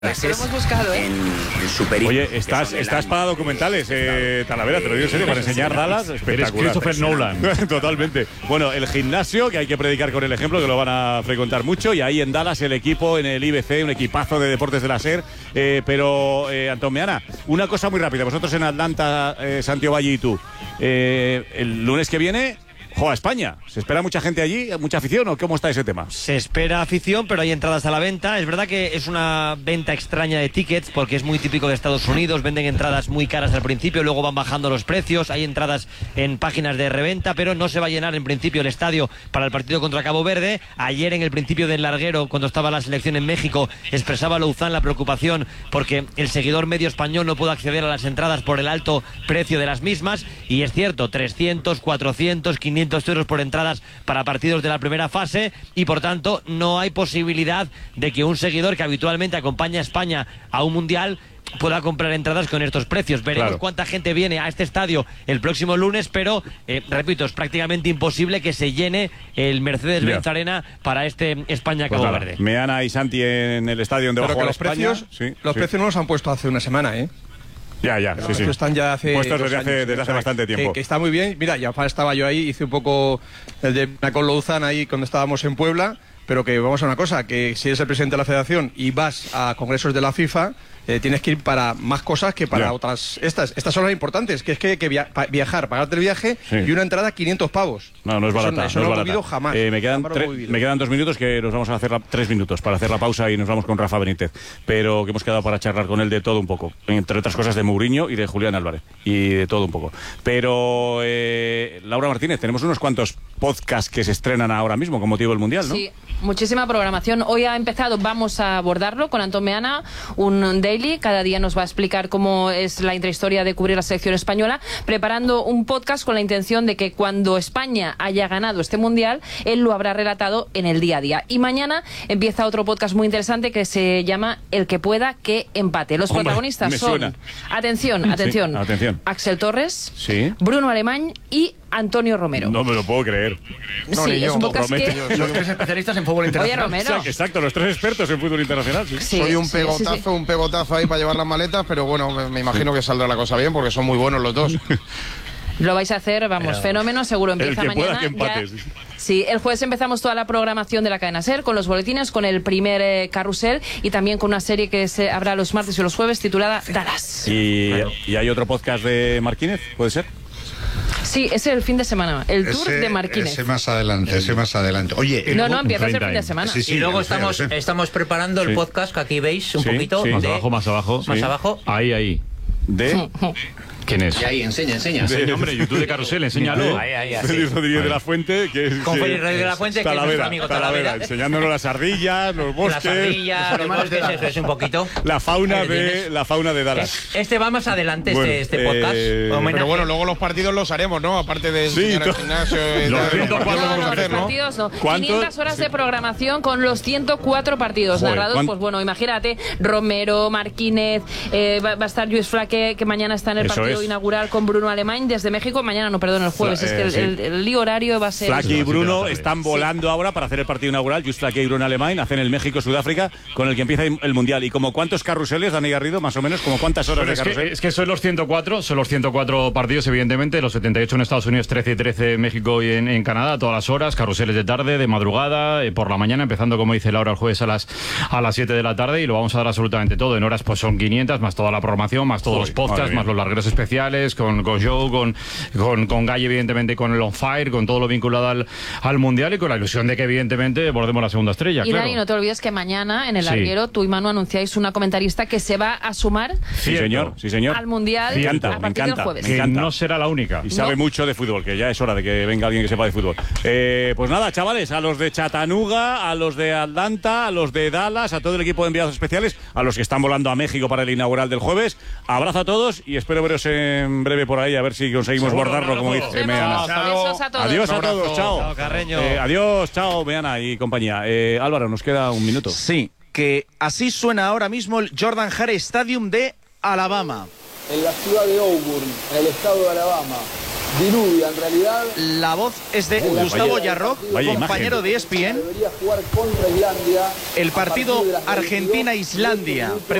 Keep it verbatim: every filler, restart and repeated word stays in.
Lo hemos buscado, ¿eh? En, en Super. Oye, estás, estás para documentales, eh, Talavera, te lo digo en serio, para enseñar Dallas, espectacular. Eres Christopher Nolan. Totalmente. Bueno, el gimnasio, que hay que predicar con el ejemplo, que lo van a frecuentar mucho, y ahí en Dallas el equipo, en el I B C, un equipazo de deportes de la SER. Eh, pero, eh, Antón Meana, una cosa muy rápida. Vosotros en Atlanta, eh, Santiago Valle y tú, eh, el lunes que viene... Juega España. ¿Se espera mucha gente allí? ¿Mucha afición o cómo está ese tema? Se espera afición, pero hay entradas a la venta. Es verdad que es una venta extraña de tickets porque es muy típico de Estados Unidos. Venden entradas muy caras al principio, luego van bajando los precios. Hay entradas en páginas de reventa, pero no se va a llenar en principio el estadio para el partido contra Cabo Verde. Ayer en el principio del larguero, cuando estaba la selección en México, expresaba Louzán la preocupación porque el seguidor medio español no puede acceder a las entradas por el alto precio de las mismas. Y es cierto, trescientos, cuatrocientos, quinientos euros por entradas para partidos de la primera fase, y por tanto no hay posibilidad de que un seguidor que habitualmente acompaña a España a un mundial pueda comprar entradas con estos precios. Veremos claro cuánta gente viene a este estadio el próximo lunes, pero eh, repito, es prácticamente imposible que se llene el Mercedes-Benz Arena para este España-Cabo pues Verde. Meana y Santi en el estadio donde va a jugar los España. Precios, sí, los sí. precios no los han puesto hace una semana, ¿eh? Ya, ya, sí, sí. Están ya hace puestos desde hace, desde hace bastante tiempo. Que, que está muy bien. Mira, ya estaba yo ahí, hice un poco el de con Louzán ahí cuando estábamos en Puebla, pero que vamos a una cosa, que si eres el presidente de la federación y vas a congresos de la FIFA, eh, tienes que ir para más cosas que para ya. otras. Estas estas son las importantes, que es que hay que via pa viajar, pagarte el viaje sí. y una entrada quinientos pavos. No, no es barata. Eso, eso no, no es lo he vivido barata. jamás. Eh, me, quedan me quedan dos minutos que nos vamos a hacer la, tres minutos para hacer la pausa y nos vamos con Rafa Benítez. Pero que hemos quedado para charlar con él de todo un poco. Entre otras cosas de Mourinho y de Julián Álvarez. Y de todo un poco. Pero, eh, Laura Martínez, tenemos unos cuantos podcasts que se estrenan ahora mismo con motivo del Mundial, ¿no? Sí, muchísima programación. Hoy ha empezado, vamos a abordarlo con Antón Meana, un daily. Cada día nos va a explicar cómo es la intrahistoria de cubrir la selección española, preparando un podcast con la intención de que cuando España haya ganado este Mundial, él lo habrá relatado en el día a día. Y mañana empieza otro podcast muy interesante que se llama El que pueda que empate. Los Hombre, protagonistas son, suena. atención, atención, sí, atención, Axel Torres, sí. Bruno Alemán y Antonio Romero. No me lo puedo creer. No, sí, es un podcast que... Los tres especialistas en fútbol internacional. Oye, Romero. Exacto, los tres expertos en fútbol internacional. Sí. Sí, Soy un pegotazo, sí, sí. un pegotazo ahí para llevar las maletas, pero bueno, me, me imagino que saldrá la cosa bien porque son muy buenos los dos. Lo vais a hacer, vamos, pero, fenómeno, seguro empieza el que mañana. Pueda que empate, ya, sí, el jueves empezamos toda la programación de la cadena SER con los boletines, con el primer eh, carrusel y también con una serie que se habrá los martes y los jueves titulada Dallas. ¿Y, ¿y hay otro podcast de Marquínez? ¿Puede ser? Sí, es el fin de semana, el tour ese, de Marquínez. Ese más adelante, ese más adelante. Oye, no, no, empieza el fin de semana. Sí, sí, y luego estamos, sé, estamos preparando el sí. podcast que aquí veis un sí, poquito. Sí. De, más abajo, más abajo. Más sí. abajo. Ahí, ahí. De... ¿Quién es? Y ahí, enseña, enseña. Sí, hombre, YouTube de Carrusel, enséñalo. Ahí, ahí, así. Félix Rodríguez de la Fuente, que es... Con Félix Rodríguez de la Fuente, que es nuestro amigo Talavera. Talavera, enseñándonos las ardillas, los bosques... Las ardillas, los bosques, eso es un poquito. La fauna de, la fauna de Dallas. Este va más adelante, bueno, este, este podcast. Eh, pero bueno, luego los partidos los haremos, ¿no? Aparte de sí, el gimnasio... Los ciento cuatro no, no, hacer, ¿no? partidos no. quinientas horas de programación con los ciento cuatro partidos Joder, narrados. ¿cuánto? Pues bueno, imagínate, Romero, Marquínez, eh, va, va a estar Lluís Flaque, que mañana está en el eso partido es. inaugural con Bruno Alemán desde México. Mañana, no, perdón, el jueves. Fla, es que el, sí. el, el, el horario va a ser... Flaque y Bruno están volando sí. ahora para hacer el partido inaugural. Lluís Flaque y Bruno Alemán hacen el México-Sudáfrica con el que empieza el Mundial. ¿Y como cuántos carruseles, Dani Garrido, más o menos? ¿Como cuántas horas pues de es carrusel? Que, es que son los ciento cuatro, son los ciento cuatro partidos, evidentemente. Los setenta y ocho en Estados Unidos, trece y trece en México y en, en Canadá, todas las horas. Carruseles de tarde, de madrugada, eh, por la mañana, empezando, como dice Laura, el jueves a las, a las siete de la tarde. Y lo vamos a dar absolutamente todo. En horas, pues son quinientas, más toda la programación, más todos Uy, los podcasts, más los largueros especiales, con, con Joe, con, con, con Galle, evidentemente, con el On Fire, con todo lo vinculado al, al Mundial y con la ilusión de que, evidentemente, bordemos la segunda estrella. Y claro. Dani, no te olvides que mañana, en el sí. larguero, tú y Manu anunciáis una comentarista que se va a sumar sí, señor, sí, señor. al Mundial me encanta, a partir me encanta, del jueves. Me encanta. Que no será la única. Y sabe no. mucho de fútbol, que ya es hora de que venga alguien que sepa de fútbol. Eh, pues nada, chavales, a los de Chattanooga, a los de Atlanta, a los de Dallas, a todo el equipo de enviados especiales, a los que están volando a México para el inaugural del jueves. Abrazo a todos y espero veros en breve por ahí, a ver si conseguimos Seguro, bordarlo, como dice Meana. Besos a todos. Adiós a todos, chao. Chao, Carreño. Eh, adiós, chao, Meana y compañía. Eh, Álvaro, nos queda un minuto. Sí, que así suena ahora mismo el Jordan Hare Stadium de Alabama. En la ciudad de Auburn, en el estado de Alabama. diluvia en realidad. La voz es de Uy, Gustavo vaya, Yarroc, vaya compañero imagen. de E S P N. Debería jugar contra Islandia. El partido Argentina-Islandia.